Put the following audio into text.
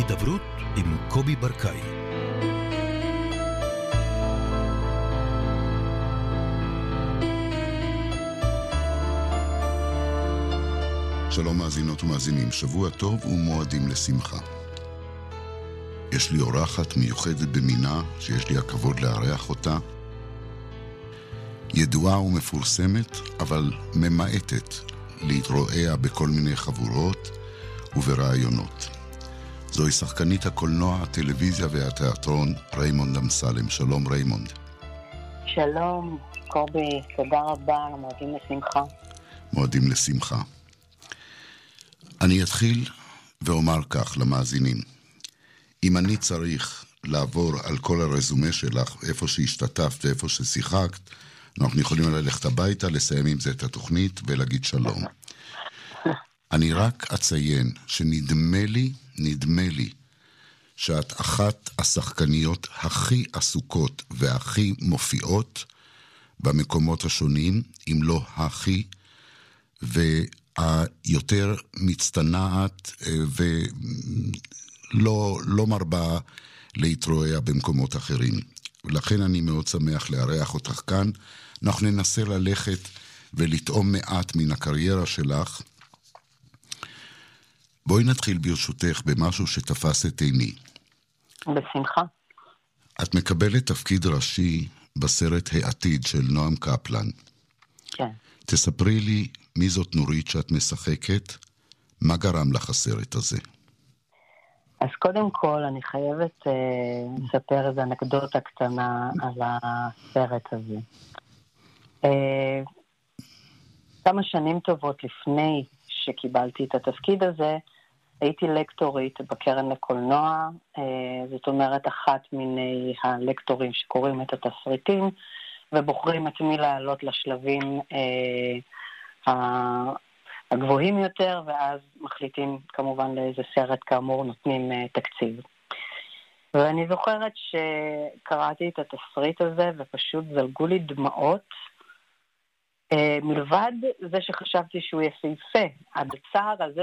בהידברות עם קובי ברקאי. שלום מאזינות ומאזינים, שבוע טוב ומועדים לשמחה. יש לי אורחת מיוחדת במינה שיש לי הכבוד לארח אותה. ידועה ומפורסמת, אבל ממעטת להתרועע בכל מיני חבורות וברעיונות. זוהי שחקנית הקולנוע, הטלוויזיה והתיאטרון ריימונד אמסלם. שלום ריימונד. שלום קובי, תודה רבה, מועדים לשמחה. מועדים לשמחה. אני אתחיל ואומר כך למאזינים. אם אני צריך לעבור על כל הרזומה שלך, איפה שהשתתפת ואיפה ששיחקת, אנחנו יכולים ללכת הביתה, לסיים עם זה את התוכנית ולהגיד שלום. אני רק אציין שנדמה לי שאת אחת השחקניות הכי עסוקות והכי מופיעות במקומות השונים, אם לא הכי, והיותר מצטנעת ולא מרבה להתרועע במקומות אחרים. ולכן אני מאוד שמח לארח אותך כאן. אנחנו ננסה ללכת ולטעום מעט מן הקריירה שלך. בואי נתחיל ברשותך במשהו שתפס את עיני. בשמחה. את מקבלת תפקיד ראשי בסרט העתיד של נועם קפלן. כן. תספרי לי מי זאת נורית שאת משחקת, מה גרם לך הסרט הזה? אז קודם כל אני חייבת לספר איזו אנקדוטה קטנה על הסרט הזה. כמה שנים טובות לפני שקיבלתי את התפקיד הזה, הייתי לקטורית בקרן לקולנוע, זאת אומרת אחת מיני הלקטורים שקוראים את התסריטים, ובוחרים את מי לעלות לשלבים הגבוהים יותר, ואז מחליטים כמובן לאיזה סרט כאמור נותנים תקציב. ואני זוכרת שקראתי את התסריט הזה ופשוט זלגו לי דמעות, מלבד זה שחשבתי שהוא יפהפה. הצער הזה